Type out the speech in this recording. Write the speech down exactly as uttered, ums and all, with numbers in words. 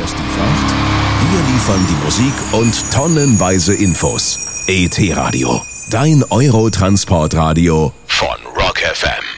fährst die Fracht, wir liefern die Musik und tonnenweise Infos. E T Radio, dein Eurotransportradio von Rock F M.